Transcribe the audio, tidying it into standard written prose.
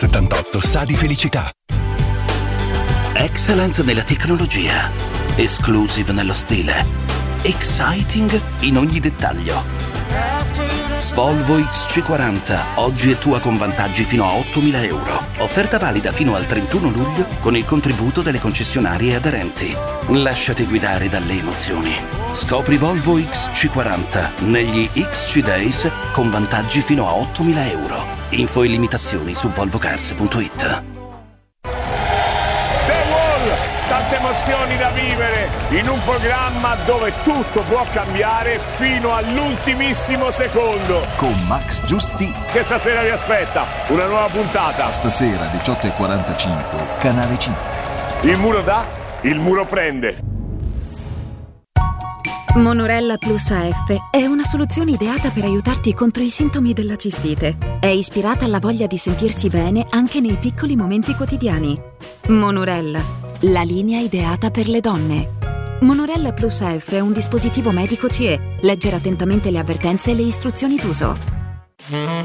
78 sa di felicità. Excellent nella tecnologia, exclusive nello stile, exciting in ogni dettaglio. Volvo XC40, oggi è tua con vantaggi fino a 8.000 euro. Offerta valida fino al 31 luglio con il contributo delle concessionarie aderenti. Lasciati guidare dalle emozioni. Scopri Volvo XC40 negli XC Days con vantaggi fino a 8.000 euro. Info e limitazioni su volvocars.it. Tante emozioni da vivere in un programma dove tutto può cambiare fino all'ultimissimo secondo. Con Max Giusti. Che stasera vi aspetta una nuova puntata. Stasera 18:45, Canale 5. Il muro dà, il muro prende. Monorella Plus AF è una soluzione ideata per aiutarti contro i sintomi della cistite. È ispirata alla voglia di sentirsi bene anche nei piccoli momenti quotidiani. Monorella, la linea ideata per le donne. Monorella Plus AF è un dispositivo medico CE. Leggere attentamente le avvertenze e le istruzioni d'uso.